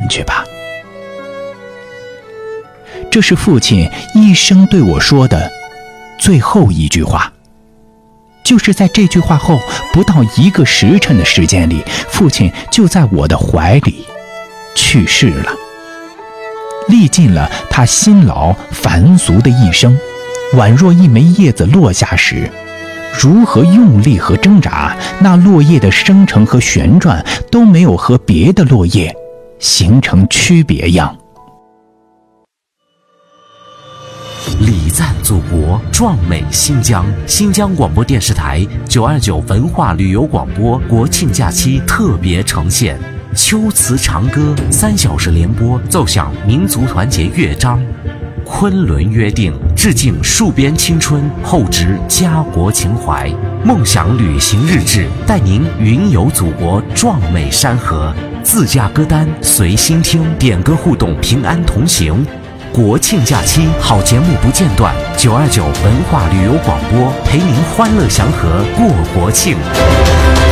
去吧。这是父亲一生对我说的最后一句话。就是在这句话后不到1个时辰的时间里，父亲就在我的怀里去世了。历尽了他辛劳繁俗的一生，宛若一枚叶子落下时，如何用力和挣扎，那落叶的生成和旋转都没有和别的落叶形成区别样。 礼赞祖国，壮美新疆。新疆广播电视台929文化旅游广播国庆假期特别呈现秋词长歌，3小时联播，奏响民族团结乐章。昆仑约定，致敬戍边青春，厚植家国情怀。梦想旅行日志，带您云游祖国壮美山河。自驾歌单随心听，点歌互动，平安同行。国庆假期好节目不间断，929文化旅游广播陪您欢乐祥和过国庆。